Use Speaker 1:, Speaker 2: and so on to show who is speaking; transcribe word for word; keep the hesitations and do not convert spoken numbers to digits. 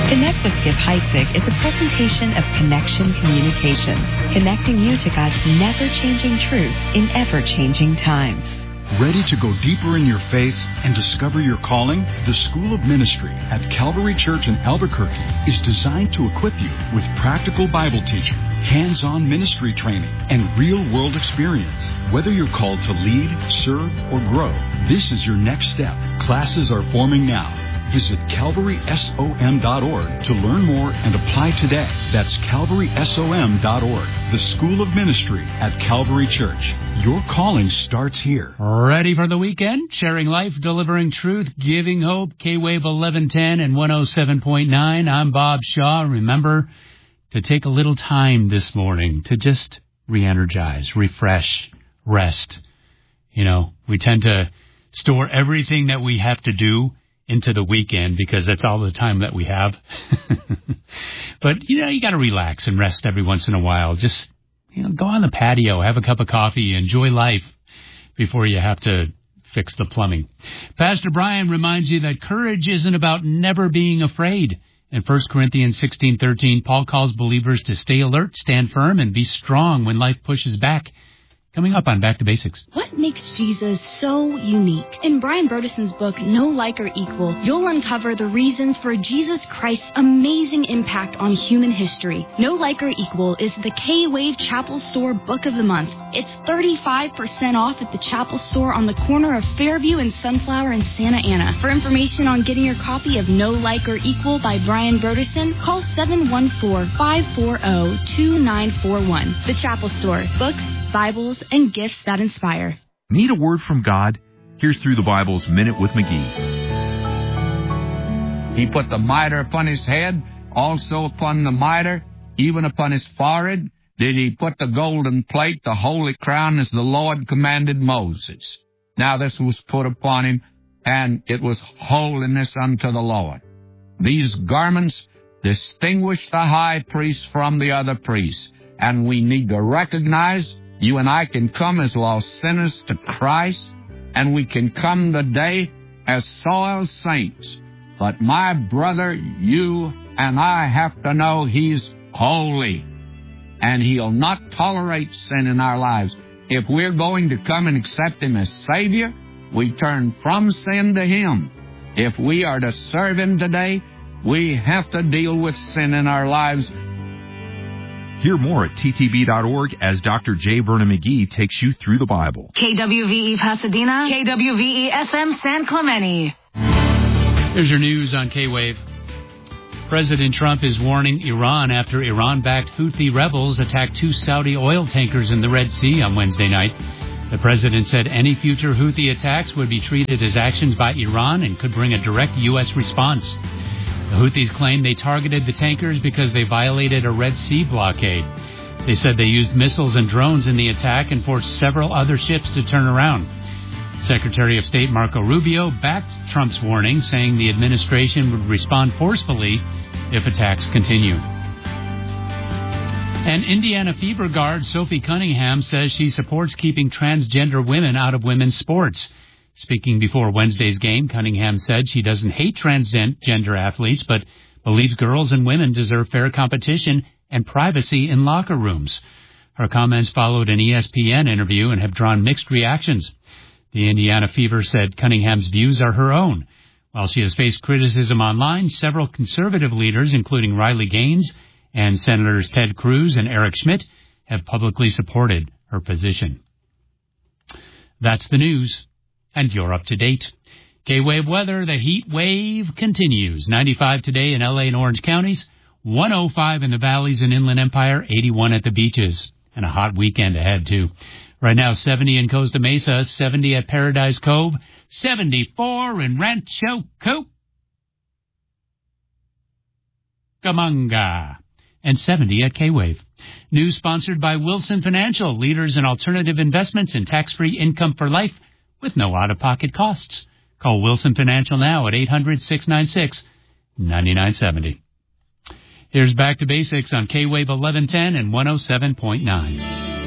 Speaker 1: Connect with Skip Heitzig is a presentation of Connection Communications, connecting you to God's never-changing truth in ever-changing times.
Speaker 2: Ready to go deeper in your faith and discover your calling? The School of Ministry at Calvary Church in Albuquerque is designed to equip you with practical Bible teaching, hands-on ministry training, and real-world experience. Whether you're called to lead, serve, or grow, this is your next step. Classes are forming now. Visit calvary S O M dot org to learn more and apply today. That's calvary S O M dot org. The School of Ministry at Calvary Church. Your calling starts here.
Speaker 3: Ready for the weekend? Sharing life, delivering truth, giving hope. K-Wave eleven ten and one oh seven point nine. I'm Bob Shaw. Remember to take a little time this morning to just re-energize, refresh, rest. You know, we tend to store everything that we have to do into the weekend because that's all the time that we have. But, you know, you got to relax and rest every once in a while. Just, you know, go on the patio, have a cup of coffee, enjoy life before you have to fix the plumbing. Pastor Brian reminds you that courage isn't about never being afraid. In First Corinthians sixteen thirteen, Paul calls believers to stay alert, stand firm, and be strong when life pushes back. Coming up on Back to Basics.
Speaker 4: What makes Jesus so unique? In Brian Brodeson's book, No Like or Equal, you'll uncover the reasons for Jesus Christ's amazing impact on human history. No Like or Equal is the K-Wave Chapel Store Book of the Month. It's thirty-five percent off at the Chapel Store on the corner of Fairview and Sunflower in Santa Ana. For information on getting your copy of No Like or Equal by Brian Broderson, call seven one four, five four zero, two nine four one. The Chapel Store. Books, Bibles, and gifts that inspire.
Speaker 5: Need a word from God? Here's Through the Bible's Minute with McGee.
Speaker 6: He put the mitre upon his head, also upon the mitre, even upon his forehead, did he put the golden plate, the holy crown, as the Lord commanded Moses. Now this was put upon him, and it was holiness unto the Lord. These garments distinguish the high priest from the other priests, and we need to recognize you and I can come as lost sinners to Christ, and we can come today as soiled saints. But my brother, you and I have to know He's holy, and He'll not tolerate sin in our lives. If we're going to come and accept Him as Savior, we turn from sin to Him. If we are to serve Him today, we have to deal with sin in our lives.
Speaker 5: Hear more at T T B dot org as Doctor J. Vernon McGee takes you through the Bible.
Speaker 7: K W V E Pasadena, K W V E F M San Clemente.
Speaker 3: Here's your news on K-Wave. President Trump is warning Iran after Iran-backed Houthi rebels attacked two Saudi oil tankers in the Red Sea on Wednesday night. The president said any future Houthi attacks would be treated as actions by Iran and could bring a direct U S response. The Houthis claim they targeted the tankers because they violated a Red Sea blockade. They said they used missiles and drones in the attack and forced several other ships to turn around. Secretary of State Marco Rubio backed Trump's warning, saying the administration would respond forcefully if attacks continue. And Indiana Fever guard Sophie Cunningham says she supports keeping transgender women out of women's sports. Speaking before Wednesday's game, Cunningham said she doesn't hate transgender athletes, but believes girls and women deserve fair competition and privacy in locker rooms. Her comments followed an E S P N interview and have drawn mixed reactions. The Indiana Fever said Cunningham's views are her own. While she has faced criticism online, several conservative leaders, including Riley Gaines and Senators Ted Cruz and Eric Schmidt, have publicly supported her position. That's the news. And you're up to date. K-Wave weather, the heat wave continues. ninety-five today in L A and Orange counties, one oh five in the valleys and Inland Empire, eighty-one at the beaches. And a hot weekend ahead, too. Right now, seventy in Costa Mesa, seventy at Paradise Cove, seventy-four in Rancho Cucamonga, and seventy at K-Wave. News sponsored by Wilson Financial, leaders in alternative investments and tax-free income for life, with no out-of-pocket costs. Call Wilson Financial now at eight hundred, six nine six, nine nine seven zero. Here's Back to Basics on K-Wave eleven ten and one oh seven point nine.